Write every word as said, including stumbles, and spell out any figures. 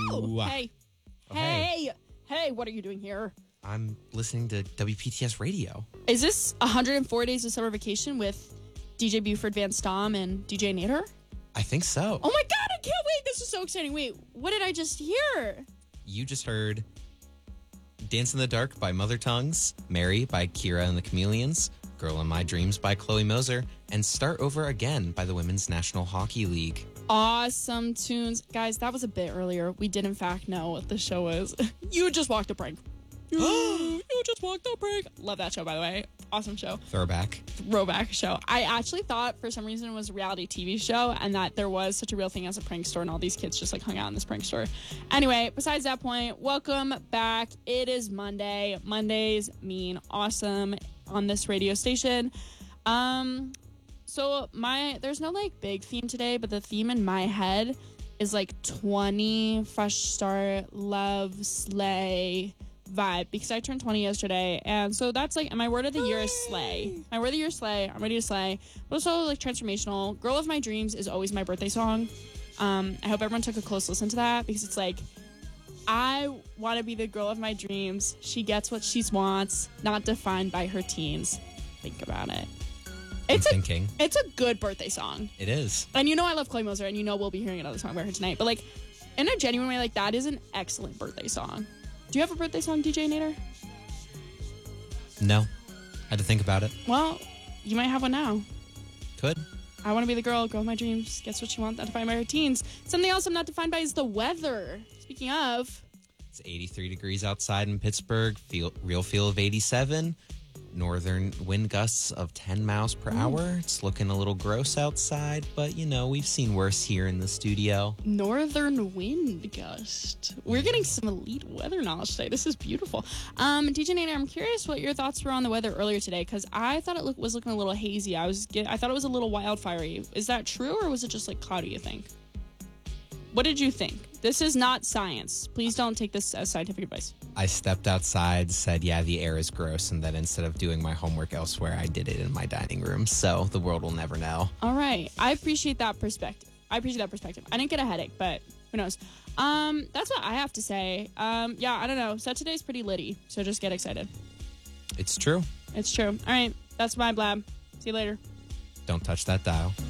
Woo! Hey. Oh, hey. hey. Hey, what are you doing here? I'm listening to W P T S radio. Is this one hundred four Days of Summer Vacation with D J Buford Van Stom and D J Nader? I think so. Oh my God, I can't wait. This is so exciting. Wait, what did I just hear? You just heard Dance in the Dark by Mother Tongues, Mary by Kira and the Chameleons, Girl in My Dreams by Chloe Moser, and Start Over Again by the Women's National Hockey League. Awesome tunes. Guys, that was a bit earlier. We did, in fact, know what the show was. You just walked a prank. You, you just walked a prank. Love that show, by the way. Awesome show. Throwback. Throwback show. I actually thought for some reason it was a reality T V show and that there was such a real thing as a prank store and all these kids just like hung out in this prank store. Anyway, besides that point, welcome back. It is Monday. Mondays mean awesome on this radio station. Um, so my there's no like big theme today, but the theme in my head is like twenty, fresh start, love, slay vibe, because I turned twenty yesterday, and so that's like, and my word of the year is slay. My word of the year is slay. I'm ready to slay. But also like transformational. Girl of My Dreams is always my birthday song. Um, I hope everyone took a close listen to that, because it's like, I want to be the girl of my dreams. She gets what she wants, not defined by her teens. Think about it. It's I'm a, thinking. It's a good birthday song. It is. And you know I love Chloe Moser, and you know we'll be hearing another song by her tonight. But like, in a genuine way, like that is an excellent birthday song. Do you have a birthday song, D J Nader? No. Had to think about it. Well, you might have one now. Could. I want to be the girl, girl of my dreams, gets what she wants, not defined by her teens. Something else I'm not defined by is the weather. Speaking of... It's eighty-three degrees outside in Pittsburgh. Feel, real feel of eighty-seven. Northern wind gusts of ten miles per hour. It's looking a little gross outside, but you know, we've seen worse here in the studio. Northern wind gust. We're getting some elite weather knowledge today. This is beautiful. Um, D J Nader, I'm curious what your thoughts were on the weather earlier today, because I thought it look, was looking a little hazy. I was get, I thought it was a little wildfire-y. Is that true, or was it just like cloudy, you think? What did you think? This is not science. Please don't take this as scientific advice. I stepped outside, said, yeah, the air is gross, and then instead of doing my homework elsewhere, I did it in my dining room, so the world will never know. All right. I appreciate that perspective. I appreciate that perspective. I didn't get a headache, but who knows? Um, that's what I have to say. Um, yeah, I don't know. Set today's pretty litty, so just get excited. It's true. It's true. All right. That's my blab. See you later. Don't touch that dial.